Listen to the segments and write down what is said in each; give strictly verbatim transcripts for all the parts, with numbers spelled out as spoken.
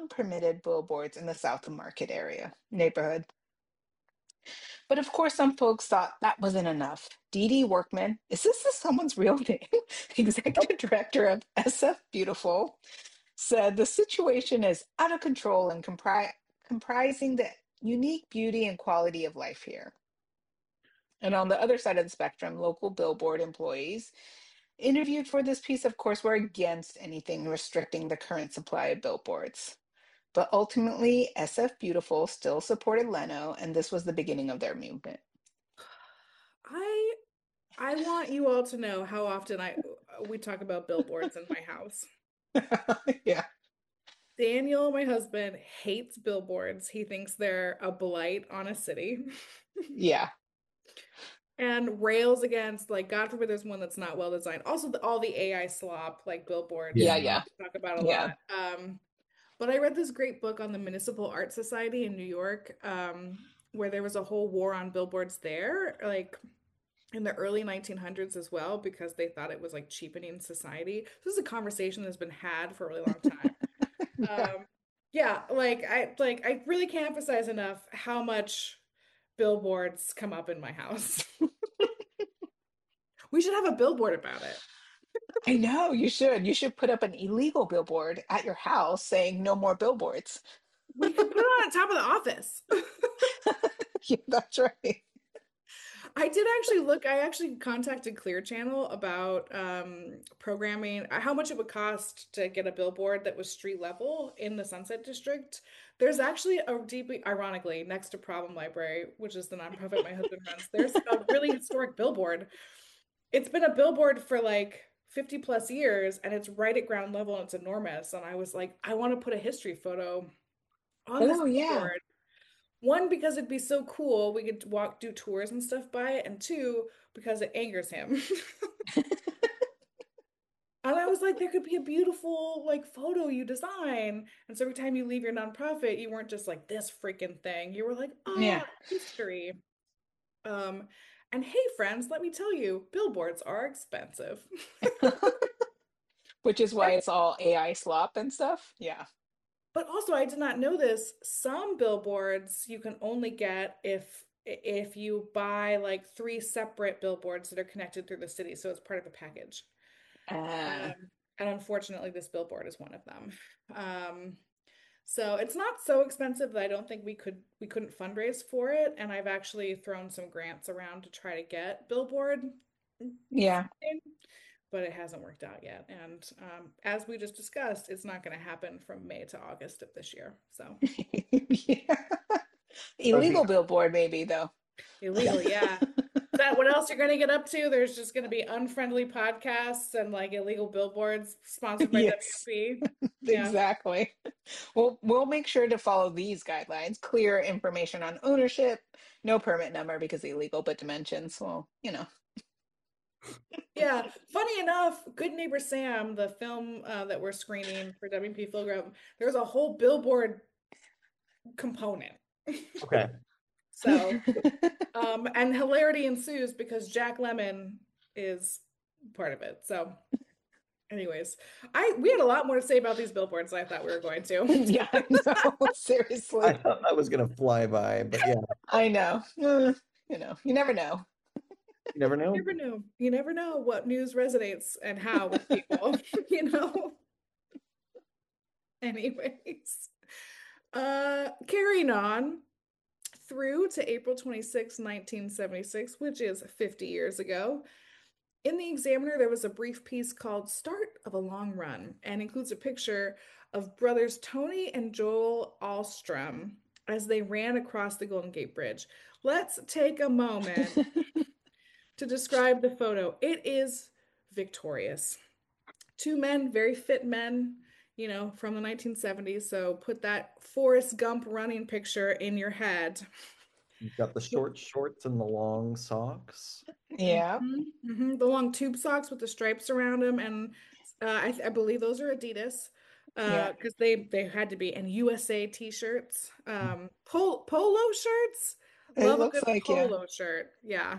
unpermitted billboards in the South Market area neighborhood. But of course, some folks thought that wasn't enough. Dee Dee Workman, is this the someone's real name? Executive director of S F Beautiful, said the situation is out of control and compri- comprising the unique beauty and quality of life here. And on the other side of the spectrum, local billboard employees interviewed for this piece, of course, were against anything restricting the current supply of billboards. But ultimately, S F Beautiful still supported Leno, and this was the beginning of their movement. I I want you all to know how often I we talk about billboards in my house. Yeah, Daniel, my husband, hates billboards. He thinks they're a blight on a city yeah, and rails against, like, God forbid there's one that's not well designed. Also, the, all the A I slop, like yeah, billboards, Yeah. yeah, we talk about a yeah. lot. Um, but I read this great book on the Municipal Art Society in New York, um, where there was a whole war on billboards there, like in the early nineteen hundreds as well, because they thought it was like cheapening society. This is a conversation that's been had for a really long time. Yeah. Um, yeah, like I like I really can't emphasize enough how much billboards come up in my house. We should have a billboard about it. I know you should. You should put up an illegal billboard at your house saying no more billboards. We could put it on top of the office. Yeah, that's right. I did actually look, I actually contacted Clear Channel about um, programming, uh, how much it would cost to get a billboard that was street level in the Sunset District. There's actually a deeply, ironically, next to Problem Library, which is the nonprofit my husband runs, there's a really historic billboard. It's been a billboard for like fifty plus years and it's right at ground level and it's enormous. And I was like, I want to put a history photo on this Oh, yeah. billboard. One, because it'd be so cool. We could walk, do tours and stuff by it. And two, because it angers him. And I was like, there could be a beautiful like photo you design. And so every time you leave your nonprofit, you weren't just like this freaking thing. You were like, Yeah. ah, history. Um, and hey, friends, let me tell you, billboards are expensive. Which is why it's all A I slop and stuff. Yeah. But also, I did not know this. Some billboards you can only get if if you buy like three separate billboards that are connected through the city, so it's part of a package. Uh, Um, and unfortunately, this billboard is one of them. Um, so it's not so expensive that I don't think we could we couldn't fundraise for it. And I've actually thrown some grants around to try to get billboard yeah. funding, but it hasn't worked out yet. And um, as we just discussed, it's not going to happen from May to August of this year. So Yeah. That would be Illegal billboard, maybe, though. illegal, yeah. Is that what else you're going to get up to? There's just going to be unfriendly podcasts and like illegal billboards sponsored by Yes, W M P. Yeah. exactly. We'll we'll make sure to follow these guidelines. Clear information on ownership, no permit number because illegal, but dimensions. Well, you know. Yeah. Funny enough, Good Neighbor Sam, the film uh, that we're screening for W M P Film, there's a whole billboard component. okay. So, um, and hilarity ensues because Jack Lemmon is part of it. So, anyways, I we had a lot more to say about these billboards than I thought we were going to. Yeah, I know. I Seriously. thought that was gonna fly by, but yeah, I know. Uh, you know, you never know. you never You know. never know. You never know what news resonates and how with people, you know? Anyways, uh, carrying on through to April twenty-sixth, nineteen seventy-six, which is fifty years ago. In the Examiner, there was a brief piece called Start of a Long Run and includes a picture of brothers Tony and Joel Alstrom as they ran across the Golden Gate Bridge. Let's take a moment to describe the photo. It is victorious. Two men, very fit men, you know, from the nineteen seventies. So put that Forrest Gump running picture in your head. You've got the short shorts and the long socks. Yeah. Mhm, mhm. The long tube socks with the stripes around them, and uh, I, I believe those are Adidas, uh, Yeah. because they they had to be, and U S A t-shirts, um, pol polo shirts. It Love a looks good like, yeah. polo shirt, yeah.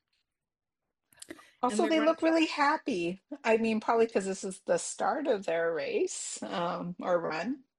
And Also, they're they running. look really happy. I mean, probably because this is the start of their race, um, or run.